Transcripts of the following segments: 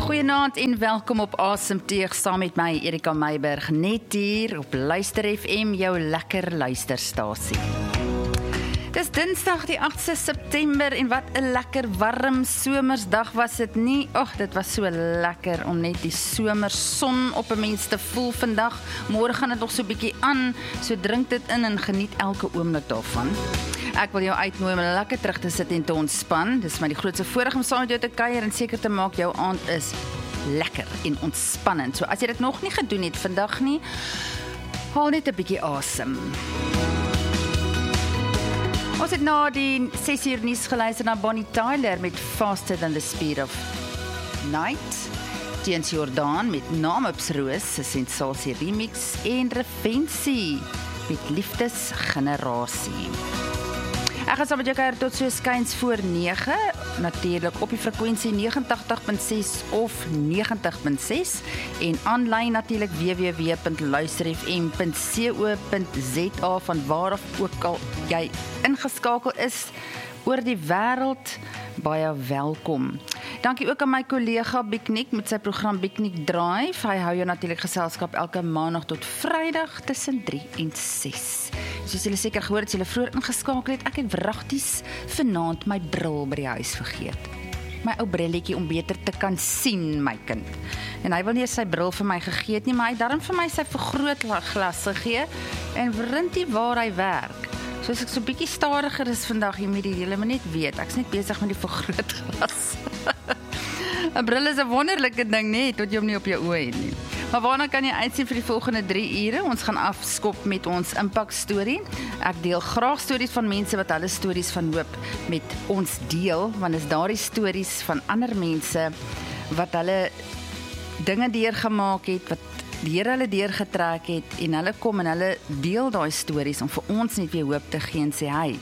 Goeienaand en welkom op Asemteug saam met my Erika Meiberg, net hier op Luister FM, jou lekker luisterstasie. Dis Dinsdag die 8de September en wat 'n lekker warm somersdag was dit nie. Dit was so lekker om net die somerson op 'n mens te voel vandag. Môre gaan dit nog so 'n bietjie aan, so drink dit in en geniet elke oomblik daarvan. Ek wil jou uitnooi om lekker terug te sit en te ontspan. Dis my die grootste voorreg om saam met jou te kuier en seker te maak jou aand is lekker en ontspannend. So as jy dit nog nie gedoen het vandag nie, haal net 'n bietjie asem. Ons het na die 6 uur nuus geluister na Bonnie Tyler met Faster Than the Speed of Night, Tiens Jordan met Namopsroos, 'n sensasie remix en Revensie met Liefdesgenerasie. Ek gaan saam met jou kuier tot so skuins voor 9, natuurlik op die frekwensie 89.6 of 90.6 en aanlyn natuurlik www.luisterfm.co.za van waar of ook al jy ingeskakel is oor die wêreld. Baie welkom. Dankie ook aan my kollega Biknik met sy program Biknik Drive. Hy hou jou natuurlik geselskap elke maandag tot Vrydag tussen 3 en 6. Soos julle seker gehoor het, julle vroeër ingeskakel het, ek het wragties vanaand my bril by die huis vergeet. My ou brilletjie om beter te kan sien, my kind. En hy wil nie sy bril vir my gegee het nie, maar hy het daarom vir my sy vergrootglas gegee en wrintie waar hy werk. Soos ek so bietjie stadiger is vandag, jy moet julle maar net weet, ek's net besig met die vergrootglas. 'n Bril is 'n wonderlike ding, nee, tot jy hom nie op jou oë het nie. Maar waarna kan jy uitsien vir die volgende 3 ure? Ons gaan afskop met ons impact storie. Ek deel graag stories van mense wat hulle stories van hoop met ons deel, want is daardie stories van ander mense wat hulle dinge deurgemaak het, wat die Here hulle deurgetrek het en hulle kom en hulle deel daai stories om vir ons net weer hoop te gee en sê hy,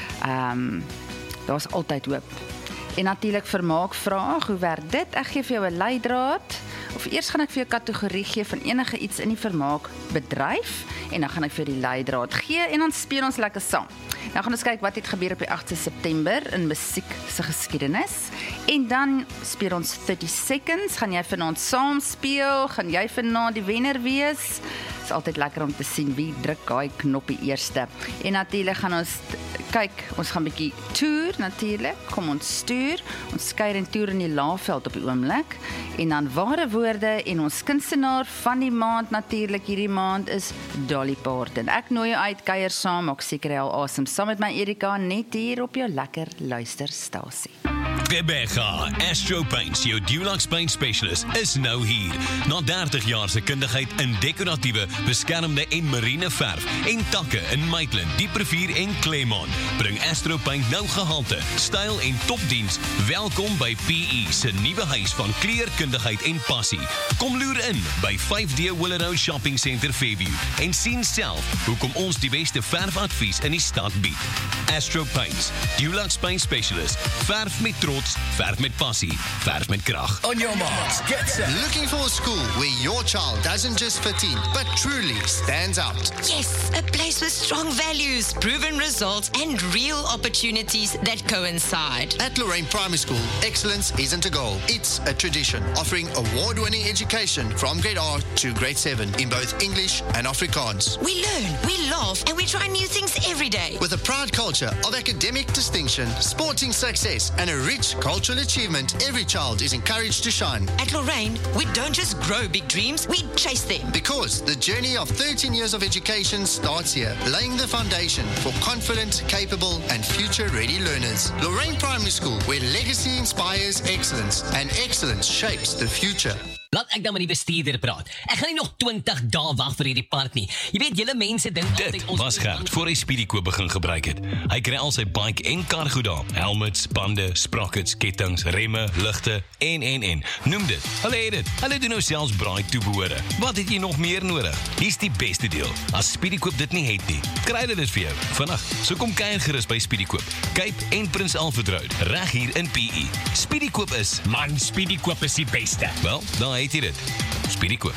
daar's altyd hoop. En natuurlik vermaak vraag, hoe werk dit? Ek gee vir jou 'n leidraad, of eers gaan ek vir jou 'n kategorie gee van enige iets in die vermaak bedryf, en dan gaan ek vir die leidraad gee, en dan speel ons lekker saam. Nou gaan ons kyk wat het gebeur op die 8de September in musiek se geskiedenis, en dan speel ons 30 seconds, gaan jy vanaand saam speel, gaan jy vanaand die wenner wees, is altyd lekker om te sien wie druk daai knoppie eerste, en natuurlik gaan ons kyk, ons gaan bietjie toer natuurlik, kom ons stuur, ons kuier en toer in die Laagveld op die oomblik, en dan ware woorde, en ons kunstenaar van die maand natuurlik hierdie maand is Dolly Parton. Ek nooi jou uit, kuier saam, maak seker jy al asem saam met my Erika, net hier op jou lekker luisterstasie. Rebecca, Astro Paints, jou Dulux Paint Specialist, is nou hier. Na 30 jaar se kundigheid in decoratiewe, beskermde en marine verf en takke in Maitland, Dieprivier en Claremont, bring Astro Paint nou gehalte, styl en topdiens. Welkom by PE se nuwe huis van kleurkundigheid en passie. Kom loer in by 5D Willow Shopping Center Fairview en sien self hoekom ons die beste verfadvies in die stad bied. Astro Paints, Dulux Paint Specialist, verf met trots, verf met passie, verf met krag. On your marks, get set. Looking for a school where your child doesn't just fit in, but truly stands out? Yes, a place with strong values, proven results, and real opportunities that coincide. At Lorraine Primary School, excellence isn't a goal, it's a tradition, offering award-winning education from grade R to grade 7 in both English and Afrikaans. We learn, we laugh, and we try new things every day. With a proud culture of academic distinction, sporting success, and a rich cultural achievement, every child is encouraged to shine. At Lorraine, we don't just grow big dreams, we chase them. Because the journey of 13 years of education starts here, laying the foundation for confident, capable, and future-ready learners. Lorraine Primary School, where legacy inspires excellence, and excellence shapes the future. Laat ek dan met die bestuurder praat. Ek gaan nie nog 20 dae wag vir hierdie park nie. Jy weet, julle mense dink altyd Dit was Gert voor hy Speedykoop begin gebruik het. Hy kry al sy bike en kar goed daar. Helmets, bande, sprockets, kettings, remme, ligte en. Noem dit. Hulle het dit. Hulle doen nou selfs braai toebehore. Wat het jy nog meer nodig? Hier's die beste deel. As Speedykoop dit nie het nie, kry hulle dit vir jou. Vandag, so kom kuier gerus by Speedykoop. Cape en Prins Alfred Road, reg hier in PE. Speedykoop is, Man, Speedykoop is die beste. wel, daar het jy dit. Speedykoop.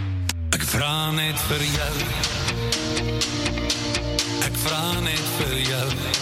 Ek vra net vir jou. Ek vra net vir jou.